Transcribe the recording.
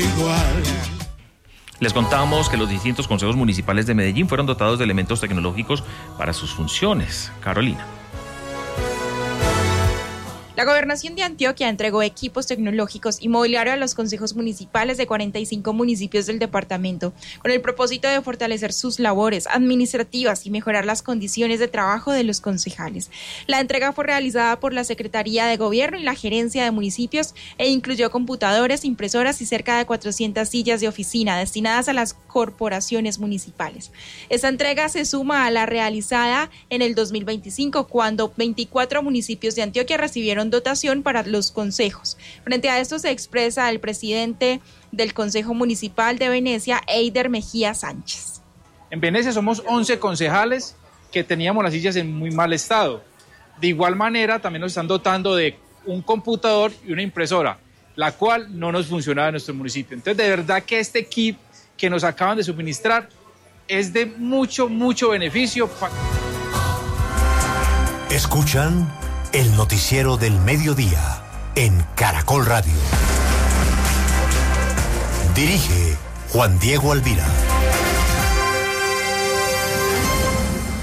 igual. Les contamos que los distintos consejos municipales de Medellín fueron dotados de elementos tecnológicos para sus funciones. Carolina. La Gobernación de Antioquia entregó equipos tecnológicos y mobiliario a los consejos municipales de 45 municipios del departamento, con el propósito de fortalecer sus labores administrativas y mejorar las condiciones de trabajo de los concejales. La entrega fue realizada por la Secretaría de Gobierno y la Gerencia de Municipios e incluyó computadores, impresoras y cerca de 400 sillas de oficina destinadas a las corporaciones municipales. Esta entrega se suma a la realizada en el 2025, cuando 24 municipios de Antioquia recibieron dotación para los consejos. Frente a esto se expresa el presidente del Consejo Municipal de Venecia, Eider Mejía Sánchez. En Venecia somos 11 concejales que teníamos las sillas en muy mal estado. De igual manera, también nos están dotando de un computador y una impresora, la cual no nos funcionaba en nuestro municipio. Entonces, de verdad que este kit que nos acaban de suministrar es de mucho beneficio. Escuchan el noticiero del mediodía en Caracol Radio. Dirige Juan Diego Alvira.